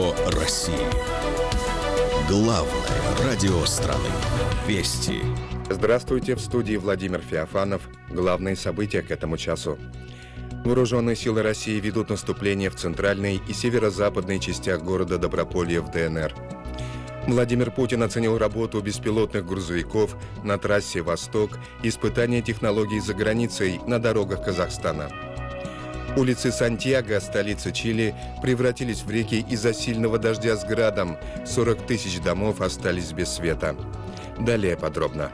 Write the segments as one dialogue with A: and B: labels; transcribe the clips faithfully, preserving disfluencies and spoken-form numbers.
A: Радио России. Главное радио страны. Вести.
B: Здравствуйте, в студии Владимир Феофанов. Главные события к этому часу. Вооруженные силы России ведут наступление в центральной и северо-западной частях города Доброполье в ДНР. Владимир Путин оценил работу беспилотных грузовиков на трассе «Восток» и испытания технологий за границей на дорогах Казахстана. Улицы Сантьяго, столицы Чили, превратились в реки из-за сильного дождя с градом. сорок тысяч домов остались без света. Далее подробно.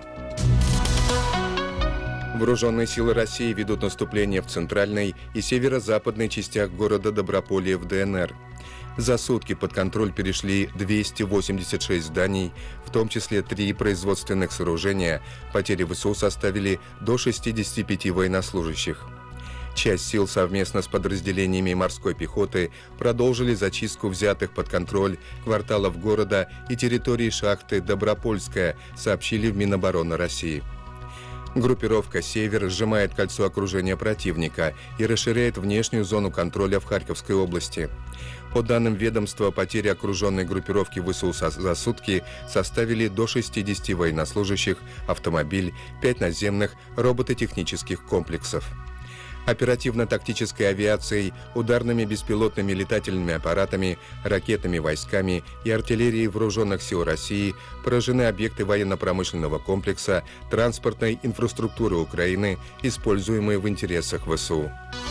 B: Вооруженные силы России ведут наступление в центральной и северо-западной частях города Доброполье в ДНР. За сутки под контроль перешли двести восемьдесят шесть зданий, в том числе три производственных сооружения. Потери ВСУ составили до шестидесяти пяти военнослужащих. Часть сил совместно с подразделениями морской пехоты продолжили зачистку взятых под контроль кварталов города и территории шахты Добропольская, сообщили в Минобороны России. Группировка «Север» сжимает кольцо окружения противника и расширяет внешнюю зону контроля в Харьковской области. По данным ведомства, потери окруженной группировки ВСУ за сутки составили до шестидесяти военнослужащих, автомобиль, пять наземных робототехнических комплексов. Оперативно-тактической авиацией, ударными беспилотными летательными аппаратами, ракетными войсками и артиллерией вооруженных сил России поражены объекты военно-промышленного комплекса, транспортной инфраструктуры Украины, используемые в интересах ВСУ.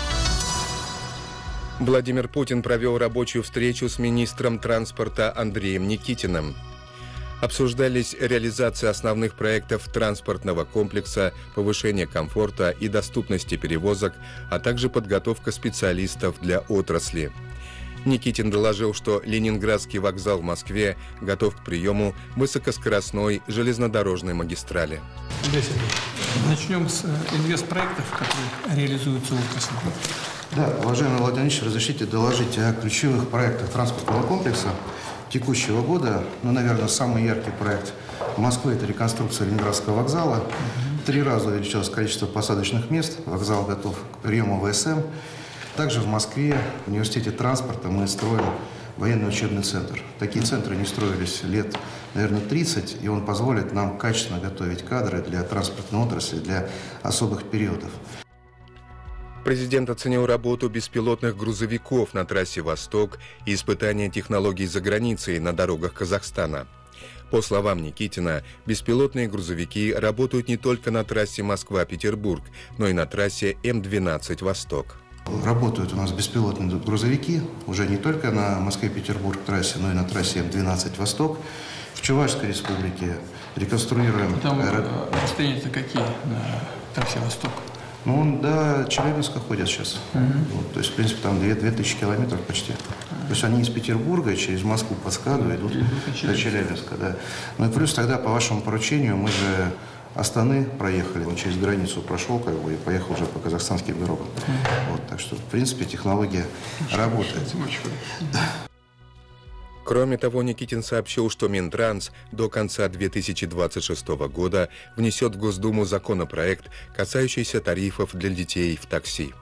B: Владимир Путин провел рабочую встречу с министром транспорта Андреем Никитиным. Обсуждались реализация основных проектов транспортного комплекса, повышение комфорта и доступности перевозок, а также подготовка специалистов для отрасли. Никитин доложил, что Ленинградский вокзал в Москве готов к приему высокоскоростной железнодорожной магистрали.
C: Начнем с инвестпроектов, которые реализуются в отрасли.
D: Да, уважаемый Владимир Ильич, разрешите доложить о ключевых проектах транспортного комплекса текущего года. Ну, наверное, самый яркий проект в Москве – это реконструкция Ленинградского вокзала. В три раза увеличилось количество посадочных мест. Вокзал готов к приему ВСМ. Также в Москве, в университете транспорта, мы строим военный учебный центр. Такие центры не строились лет, наверное, тридцать, и он позволит нам качественно готовить кадры для транспортной отрасли, для особых периодов.
B: Президент оценил работу беспилотных грузовиков на трассе «Восток» и испытания технологий за границей на дорогах Казахстана. По словам Никитина, беспилотные грузовики работают не только на трассе Москва-Петербург, но и на трассе М двенадцать «Восток».
D: Работают у нас беспилотные грузовики уже не только на Москве-Петербург трассе, но и на трассе М двенадцать «Восток». В Чувашской республике реконструируем...
C: Там аэро... расстояния-то какие на трассе «Восток»?
D: Ну, он до Челябинска ходят сейчас. Uh-huh. Вот, то есть, в принципе, там две тысячи километров почти. Uh-huh. То есть, они из Петербурга через Москву по скаду идут uh-huh. до Челябинска. Да. Ну и плюс тогда, по вашему поручению, мы же Астаны проехали. Он через границу прошел, как бы, и поехал уже по казахстанским дорогам. Uh-huh. Вот, так что, в принципе, технология uh-huh. работает.
C: Uh-huh.
B: Кроме того, Никитин сообщил, что Минтранс до конца две тысячи двадцать шестого года внесет в Госдуму законопроект, касающийся тарифов для детей в такси.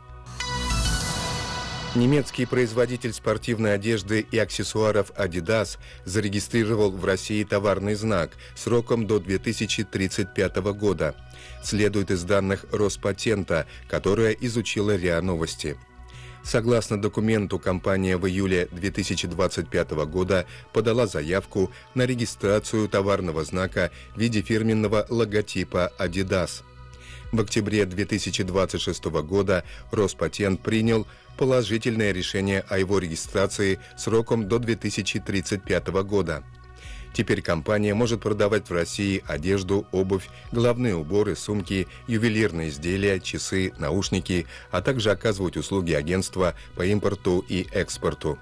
B: Немецкий производитель спортивной одежды и аксессуаров Adidas зарегистрировал в России товарный знак сроком до две тысячи тридцать пятого года. Следует из данных Роспатента, которая изучила РИА Новости. Согласно документу, компания в июле две тысячи двадцать пятого года подала заявку на регистрацию товарного знака в виде фирменного логотипа Adidas. В октябре две тысячи двадцать шестого года Роспатент принял положительное решение о его регистрации сроком до две тысячи тридцать пятого года. Теперь компания может продавать в России одежду, обувь, головные уборы, сумки, ювелирные изделия, часы, наушники, а также оказывать услуги агентства по импорту и экспорту.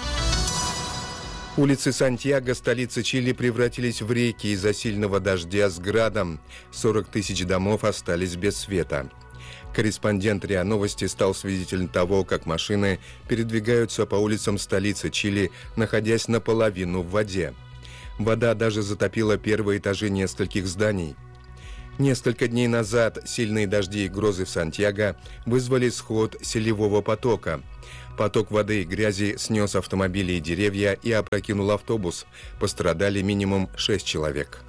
B: Улицы Сантьяго, столицы Чили, превратились в реки из-за сильного дождя с градом. сорок тысяч домов остались без света. Корреспондент РИА Новости стал свидетелем того, как машины передвигаются по улицам столицы Чили, находясь наполовину в воде. Вода даже затопила первые этажи нескольких зданий. Несколько дней назад сильные дожди и грозы в Сантьяго вызвали сход селевого потока. Поток воды и грязи снес автомобили и деревья и опрокинул автобус. Пострадали минимум шесть человек.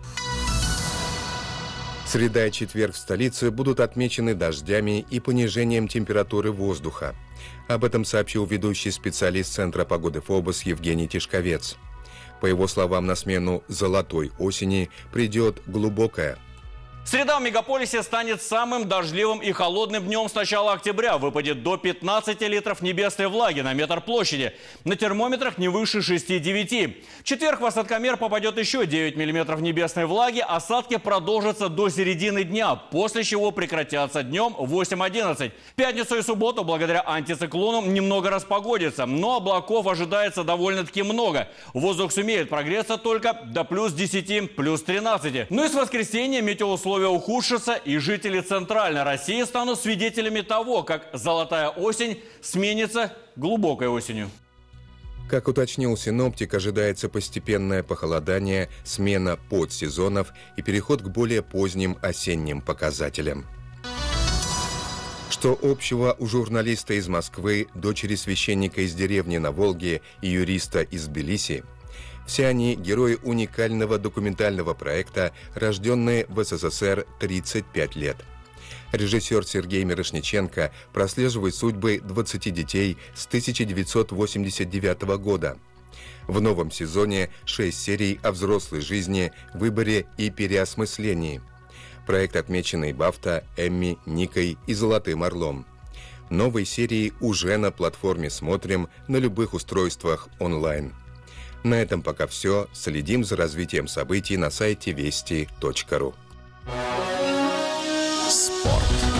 B: Среда и четверг в столице будут отмечены дождями и понижением температуры воздуха. Об этом сообщил ведущий специалист Центра погоды ФОБОС Евгений Тишковец. По его словам, на смену «золотой осени» придет глубокая.
E: Среда в мегаполисе станет самым дождливым и холодным днем с начала октября. Выпадет до пятнадцати литров небесной влаги на метр площади. На термометрах не выше шести-девяти. В четверг в осадкомер попадет еще девять миллиметров небесной влаги. Осадки продолжатся до середины дня, после чего прекратятся днем в восемь-одиннадцать. В пятницу и субботу благодаря антициклону немного распогодится, но облаков ожидается довольно-таки много. Воздух сумеет прогреться только до плюс десяти, плюс тринадцати. Ну и с воскресенья метеоусловия ухудшатся, и жители Центральной России станут свидетелями того, как золотая осень сменится глубокой осенью.
B: Как уточнил синоптик, ожидается постепенное похолодание, смена подсезонов и переход к более поздним осенним показателям. Что общего у журналиста из Москвы, дочери священника из деревни на Волге и юриста из Тбилиси? Все они – герои уникального документального проекта, рожденные в СССР тридцать пять лет. Режиссер Сергей Мирошниченко прослеживает судьбы двадцати детей с тысяча девятьсот восемьдесят девятого года. В новом сезоне шесть серий о взрослой жизни, выборе и переосмыслении. Проект, отмеченный Бафта, Эмми, Никой и Золотым Орлом. Новые серии уже на платформе «Смотрим» на любых устройствах онлайн. На этом пока все. Следим за развитием событий на сайте вести точка ру.
A: Спорт.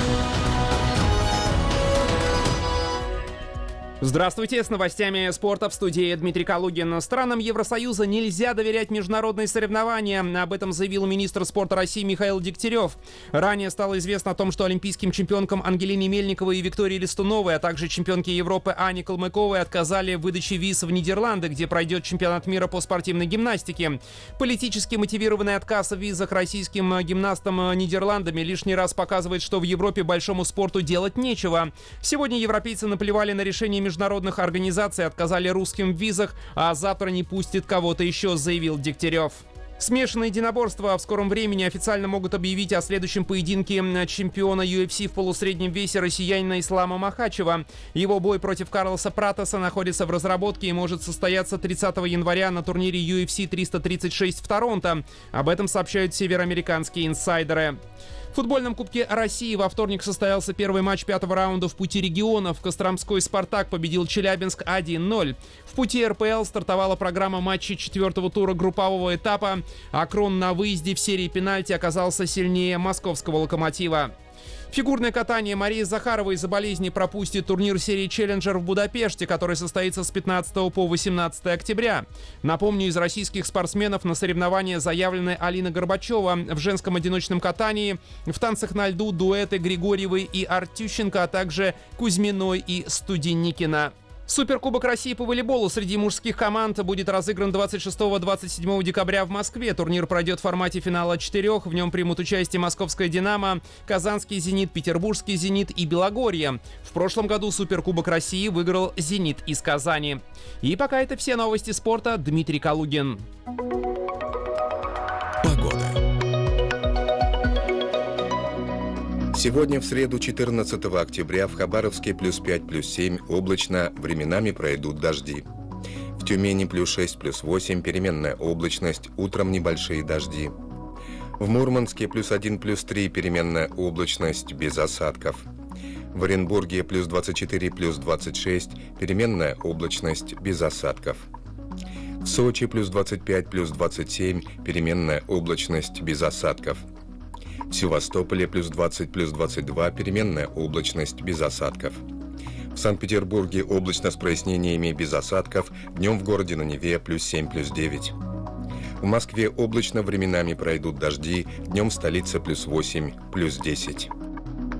F: Здравствуйте, с новостями спорта в студии Дмитрий Калугин. Странам Евросоюза нельзя доверять международные соревнования. Об этом заявил министр спорта России Михаил Дегтярев. Ранее стало известно о том, что олимпийским чемпионкам Ангелине Мельниковой и Виктории Листуновой, а также чемпионке Европы Ане Калмыковой отказали в выдаче виз в Нидерланды, где пройдет чемпионат мира по спортивной гимнастике. Политически мотивированный отказ в визах российским гимнастам Нидерландами лишний раз показывает, что в Европе большому спорту делать нечего. Сегодня европейцы наплевали на решение международных организаций, отказали русским в визах, а завтра не пустит кого-то еще, заявил Дегтярев. Смешанные единоборства в скором времени официально могут объявить о следующем поединке чемпиона ю эф си в полусреднем весе россиянина Ислама Махачева. Его бой против Карлоса Пратоса находится в разработке и может состояться тридцатого января на турнире ю эф си триста тридцать шесть в Торонто. Об этом сообщают североамериканские инсайдеры. В футбольном Кубке России во вторник состоялся первый матч пятого раунда в пути регионов. Костромской «Спартак» победил Челябинск один ноль. В пути эр пэ эл стартовала программа матчей четвертого тура группового этапа. Акрон на выезде в серии пенальти оказался сильнее московского «Локомотива». Фигурное катание Марии Захаровой из-за болезни пропустит турнир серии «Челленджер» в Будапеште, который состоится с пятнадцатого по восемнадцатое октября. Напомню, из российских спортсменов на соревнования заявлены Алина Горбачева в женском одиночном катании, в танцах на льду дуэты Григорьевой и Артющенко, а также Кузьминой и Студенникина. Суперкубок России по волейболу среди мужских команд будет разыгран двадцать шестого — двадцать седьмого декабря в Москве. Турнир пройдет в формате финала четырех. В нем примут участие Московская «Динамо», Казанский «Зенит», Петербургский «Зенит» и Белогорье. В прошлом году Суперкубок России выиграл «Зенит» из Казани. И пока это все новости спорта. Дмитрий Калугин.
A: Погода.
B: Сегодня, в среду, четырнадцатого октября, в Хабаровске плюс пять, плюс семь, облачно, временами пройдут дожди. В Тюмени плюс шесть, плюс восемь, переменная облачность, утром небольшие дожди. В Мурманске плюс один, плюс три, переменная облачность, без осадков. В Оренбурге плюс двадцать четыре, плюс двадцать шесть, переменная облачность, без осадков. В Сочи плюс двадцать пять, плюс двадцать семь, переменная облачность, без осадков. В Севастополе плюс двадцать, плюс двадцать два, переменная облачность, без осадков. В Санкт-Петербурге облачно с прояснениями, без осадков, днем в городе на Неве плюс семь, плюс девять. В Москве облачно, временами пройдут дожди, днем в столице плюс восемь, плюс десять.